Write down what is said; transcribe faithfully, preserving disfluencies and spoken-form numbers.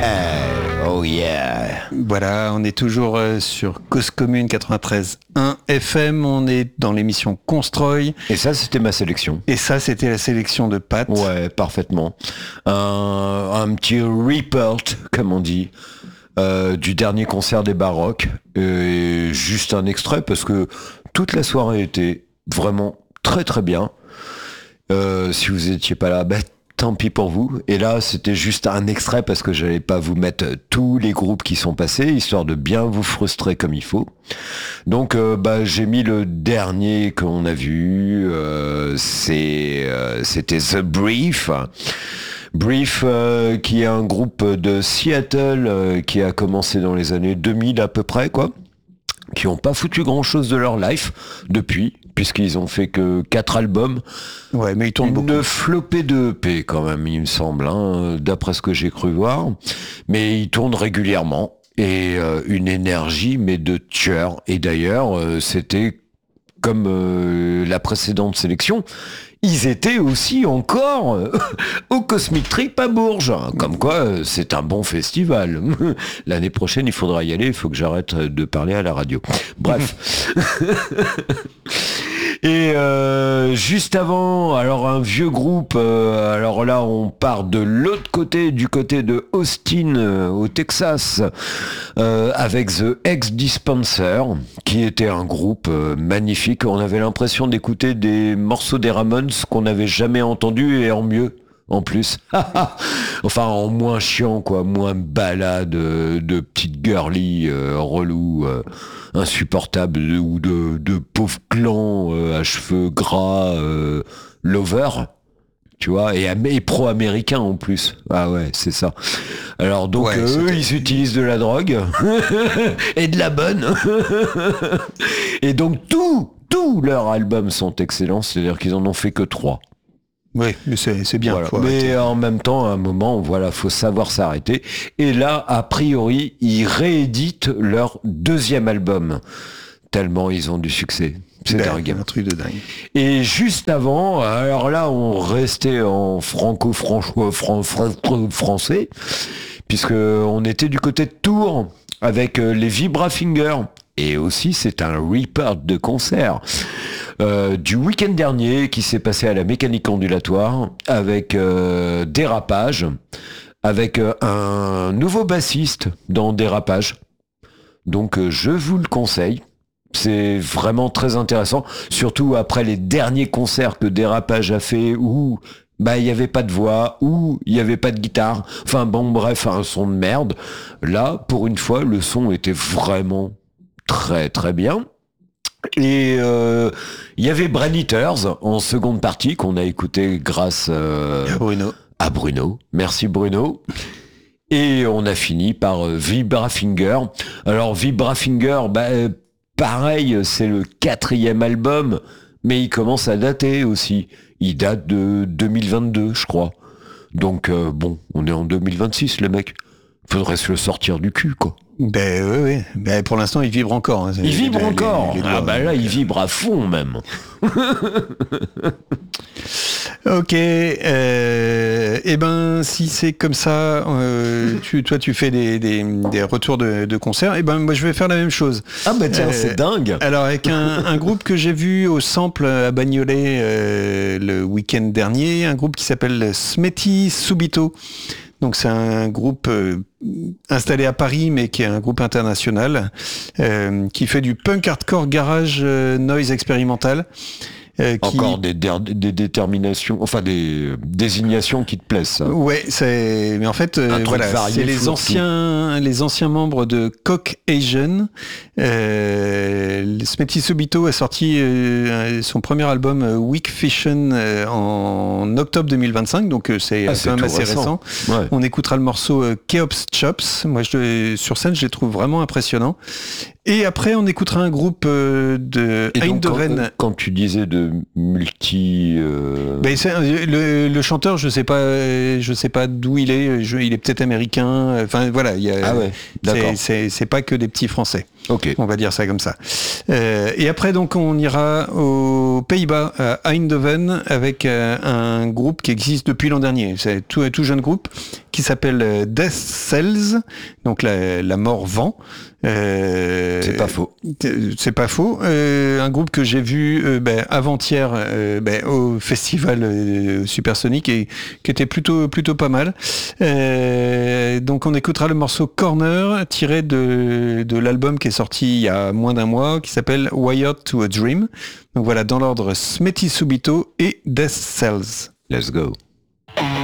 yeah, oh yeah. Voilà, on est toujours sur Cause Commune quatre-vingt-treize un F M, on est dans l'émission Constroy. Et ça, c'était ma sélection. Et ça, c'était la sélection de Pat. Ouais, parfaitement. Un, un petit report, comme on dit, euh, du dernier concert des Baroques. Et juste un extrait, parce que toute la soirée était vraiment très très bien. Euh, si vous étiez pas là, bah, tant pis pour vous. Et là, c'était juste un extrait parce que j'allais pas vous mettre tous les groupes qui sont passés, histoire de bien vous frustrer comme il faut. Donc, euh, bah, j'ai mis le dernier qu'on a vu. Euh, c'est, euh, c'était The Brief. Brief, euh, qui est un groupe de Seattle euh, qui a commencé dans les années deux mille à peu près, quoi. Qui n'ont pas foutu grand-chose de leur life depuis, puisqu'ils ont fait que quatre albums. Ouais, mais ils tournent beaucoup. Une flopée de E P quand même, il me semble, hein, d'après ce que j'ai cru voir. Mais ils tournent régulièrement. Et euh, une énergie, mais de tueur. Et d'ailleurs, euh, c'était comme euh, la précédente sélection. Ils étaient aussi encore euh, au Cosmic Trip à Bourges. Comme quoi, euh, c'est un bon festival. L'année prochaine, il faudra y aller. Il faut que j'arrête de parler à la radio. Bref. Et euh, juste avant, alors un vieux groupe, euh, alors là on part de l'autre côté, du côté de Austin, euh, au Texas, euh, avec The Ex-Dispenser, qui était un groupe euh, magnifique. On avait l'impression d'écouter des morceaux des Ramones qu'on n'avait jamais entendus et en mieux. En plus, enfin en moins chiant quoi, moins balade de, de petites girly euh, relou, euh, insupportables de, ou de, de pauvres clans euh, à cheveux gras, euh, lover, tu vois, et, et pro-américain en plus. Ah ouais, c'est ça. Alors donc ouais, euh, eux, ils utilisent de la drogue et de la bonne, et donc tout, tous leurs albums sont excellents, c'est-à-dire qu'ils en ont fait que trois. Oui, mais c'est, c'est bien. Voilà. Mais en même temps, à un moment, voilà, faut savoir s'arrêter. Et là, a priori, ils rééditent leur deuxième album. Tellement ils ont du succès. C'est ben, dingue. Un truc de dingue. Et juste avant, alors là, on restait en franco-français, puisque on était du côté de Tours avec les Vibrafingers. Et aussi, c'est un report de concert euh, du week-end dernier qui s'est passé à la Mécanique Ondulatoire avec euh, Dérapage, avec euh, un nouveau bassiste dans Dérapage. Donc, euh, je vous le conseille. C'est vraiment très intéressant, surtout après les derniers concerts que Dérapage a fait où bah il y avait pas de voix, où il y avait pas de guitare. Enfin bon, bref, un son de merde. Là, pour une fois, le son était vraiment très très bien. Et euh, il y avait Brain Eaters en seconde partie qu'on a écouté grâce euh, à Bruno. À Bruno. Merci Bruno. Et on a fini par euh, Vibrafinger. Alors Vibrafinger, bah, euh, pareil, c'est le quatrième album, mais il commence à dater aussi. Il date de deux mille vingt-deux, je crois. Donc euh, bon, on est en deux mille vingt-six, les mecs. Faudrait se le sortir du cul, quoi. Ben oui, oui. Ben, pour l'instant, il vibre encore. Hein. Il vibre les, encore. Les, les, les ah bah là, il vibre à fond même. Ok. Euh, eh ben, si c'est comme ça, euh, tu, toi, tu fais des, des, des retours de, de concerts. Eh ben, moi, je vais faire la même chose. Ah bah tiens, euh, c'est dingue. Alors, avec un, un groupe que j'ai vu au Sample à Bagnolet euh, le week-end dernier, un groupe qui s'appelle Smetty Subito. Donc c'est un groupe euh, installé à Paris, mais qui est un groupe international, euh, qui fait du punk hardcore garage euh, noise expérimental. Euh, qui... Encore des, des, des déterminations, enfin des désignations qui te plaisent, ça. Ouais, c'est. Mais en fait, euh, voilà, c'est les anciens, les anciens membres de Cock Asian. Euh, Smetty Subito a sorti euh, son premier album euh, Weak Fission euh, en octobre deux mille vingt-cinq, donc euh, c'est ah, quand même assez récent. récent. Ouais. On écoutera le morceau euh, Cheops Chops. Moi, je, sur scène, je les trouve vraiment impressionnants. Et après, on écoutera un groupe euh, de Eindhoven. Quand, quand tu disais de multi, euh... ben c'est, le, le chanteur, je sais pas, je sais pas d'où il est. Je, il est peut-être américain. Enfin voilà, il y a, ah ouais, d'accord. C'est, c'est, c'est pas que des petits Français. Ok. On va dire ça comme ça. Euh, et après, donc, on ira aux Pays-Bas, à Eindhoven, avec euh, un groupe qui existe depuis l'an dernier. C'est tout, tout jeune groupe qui s'appelle Death Cells, donc la, la mort vent. Euh, c'est pas faux. C'est pas faux. Euh, un groupe que j'ai vu euh, ben, avant-hier euh, ben, au festival euh, Supersonic et qui était plutôt plutôt pas mal. Euh, donc on écoutera le morceau Corner tiré de de l'album qui est sorti il y a moins d'un mois, qui s'appelle Wired to a Dream. Donc voilà, dans l'ordre Smetty Subito et Death Cells. Let's go.